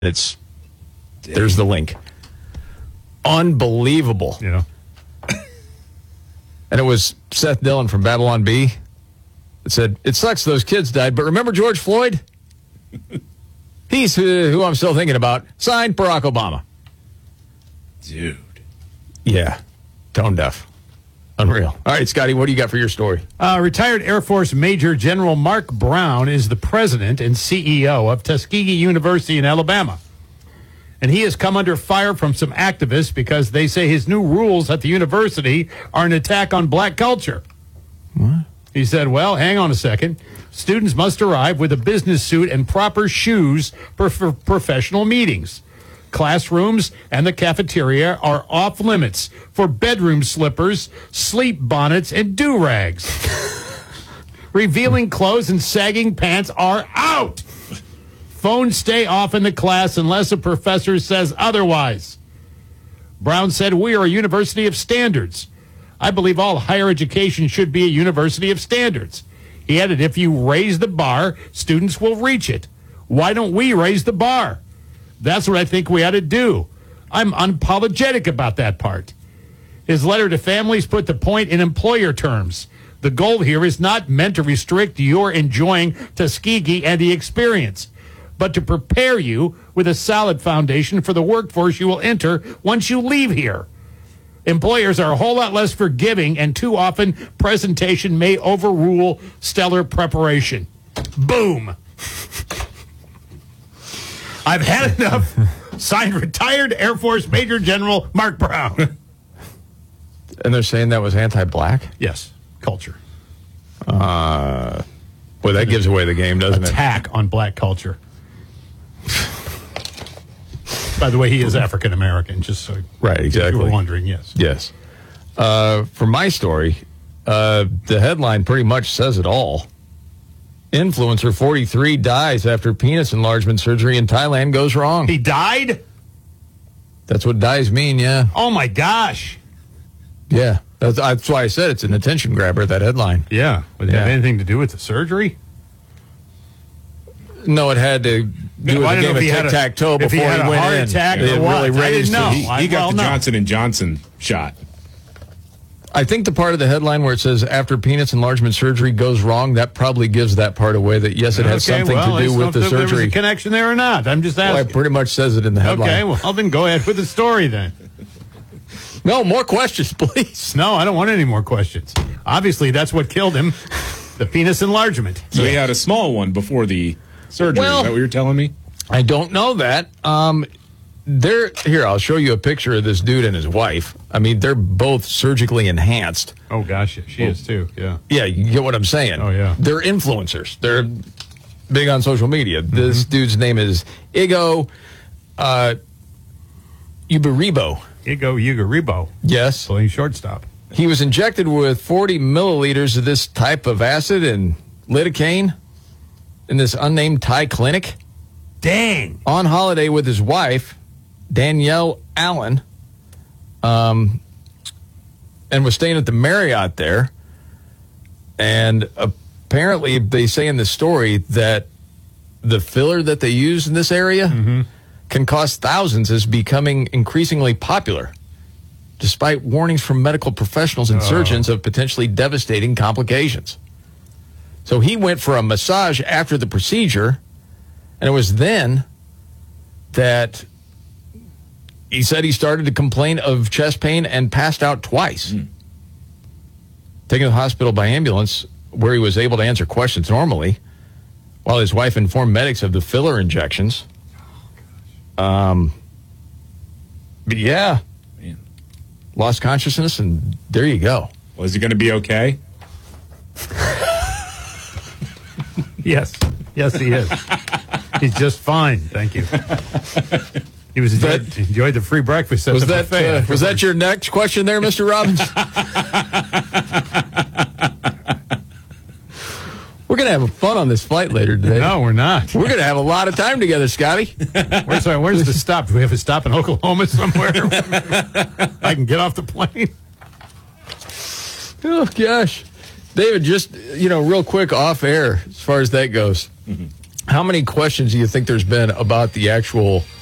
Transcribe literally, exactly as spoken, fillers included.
It's there's the link. Unbelievable. Yeah. And it was Seth Dillon from Babylon B that said, "It sucks those kids died, but remember George Floyd? He's uh, who I'm still thinking about." Signed, Barack Obama. Dude. Yeah. Tone deaf. Unreal. All right, Scotty, what do you got for your story? Uh, retired Air Force Major General Mark Brown is the president and C E O of Tuskegee University in Alabama. And he has come under fire from some activists because they say his new rules at the university are an attack on black culture. What? He said, well, hang on a second. Students must arrive with a business suit and proper shoes for, for professional meetings. Classrooms and the cafeteria are off limits for bedroom slippers, sleep bonnets, and do-rags. Revealing clothes and sagging pants are out. Phones stay off in the class unless a professor says otherwise. Brown said, we are a university of standards. I believe all higher education should be a university of standards. He added, if you raise the bar, students will reach it. Why don't we raise the bar? That's what I think we ought to do. I'm unapologetic about that part. His letter to families put the point in employer terms. The goal here is not meant to restrict your enjoying Tuskegee and the experience, but to prepare you with a solid foundation for the workforce you will enter once you leave here. Employers are a whole lot less forgiving, and too often presentation may overrule stellar preparation. Boom. I've had enough. Signed, retired Air Force Major General Mark Brown. And they're saying that was anti-black? Yes, culture. Uh, boy, that gives away the game, doesn't Attack it? Attack on black culture. By the way, he is African American, just so right, exactly. you were wondering, yes. Yes. Uh, for my story, uh, the headline pretty much says it all. Influencer forty-three dies after penis enlargement surgery in Thailand goes wrong. He died? That's what dies mean, yeah. Oh, my gosh. Yeah. That's, that's why I said it's an attention grabber, that headline. Yeah. Would it yeah. have anything to do with the surgery? No, it had to do well, with the game of tic-tac-toe before he, had he a went heart in. Attack it or what? really I didn't know. He, he I, got well, the no. Johnson and Johnson shot. I think the part of the headline where it says after penis enlargement surgery goes wrong, that probably gives that part away that, yes, it has okay, something well, to do with if the there surgery. was a connection there or not. I'm just asking. Well, it pretty much says it in the headline. Okay, well, then go ahead with the story then. No, more questions, please. No, I don't want any more questions. Obviously, that's what killed him, the penis enlargement. So yeah. He had a small one before the surgery. Well, is that what you're telling me? I don't know that. Um, they're here. I'll show you a picture of this dude and his wife. I mean, they're both surgically enhanced. Oh gosh, yeah, she well, is too. Yeah, yeah. You get what I'm saying? Oh yeah. They're influencers. They're big on social media. Mm-hmm. This dude's name is Igo uh, Uberibo. Igo Ugaribo. Yes, playing shortstop. He was injected with forty milliliters of this type of acid and lidocaine in this unnamed Thai clinic. Dang. On holiday with his wife, Danielle Allen, um, and was staying at the Marriott there. And apparently, they say in the story that the filler that they use in this area mm-hmm. can cost thousands, is becoming increasingly popular, despite warnings from medical professionals and oh. surgeons of potentially devastating complications. So he went for a massage after the procedure, and it was then that he said he started to complain of chest pain and passed out twice. Mm. Taken to the hospital by ambulance, where he was able to answer questions normally, while his wife informed medics of the filler injections. Um, but yeah, Man. Lost consciousness, and there you go. Well, is he going to be okay? Yes. Yes, he is. He's just fine. Thank you. He was enjoyed, that, enjoyed the free breakfast at was the that, buffet. Uh, was that your next question there, Mister Robbins? We're going to have fun on this flight later today. No, we're not. We're going to have a lot of time together, Scotty. Where's, our, where's the stop? Do we have a stop in Oklahoma somewhere? I can get off the plane. Oh, gosh. David, just, you know, real quick off air, as far as that goes. Mm-hmm. how many questions do you think there's been about the actual